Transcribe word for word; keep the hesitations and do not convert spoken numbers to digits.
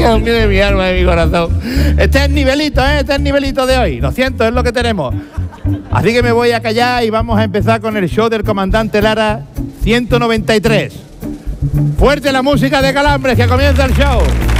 Dios mío de mi alma, de mi corazón. Este es el nivelito, ¿eh? Este es el nivelito de hoy. Lo siento, es lo que tenemos. Así que me voy a callar y vamos a empezar con el show del comandante Lara ciento noventa y tres. Fuerte la música de Calambres, que comienza el show.